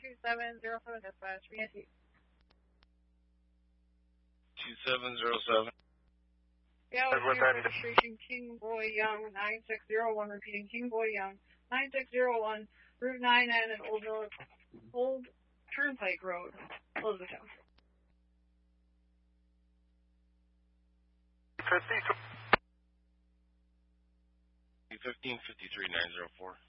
2707 dispatch, VNT. 2707. Yeah, with your registration King Boy Young 9601, repeating King Boy Young 9601, Route 9N and Old Turnpike Road, Elizabethtown. 1553 904.